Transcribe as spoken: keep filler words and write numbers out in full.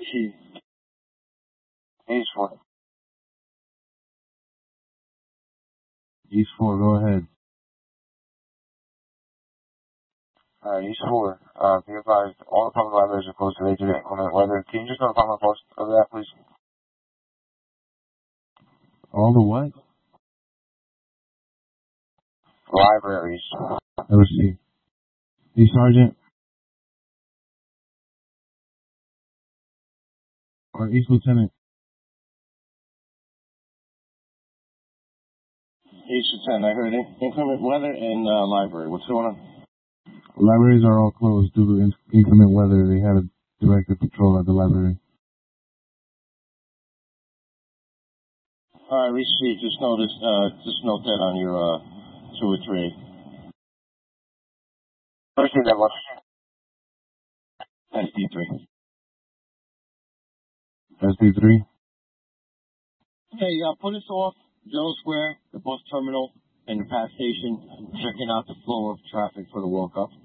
East four. East four, go ahead. Alright, East four. Uh, be advised, all the public libraries are closed today due to inclement weather. Can you just notify my post of that, please? All the what? Libraries. Let's see. Hey, Sergeant. Or East Lieutenant. East Lieutenant, I heard inclement weather in uh, library. What's going on? Libraries are all closed due to in- inclement weather. They had a directed patrol at the library. All right, received. Just notice, uh, just note that on your uh, two or three. Received that one. S D three. S D three. Hey, uh, put us off Yellow Square, the bus terminal, and the pass station, checking out the flow of traffic for the World Cup.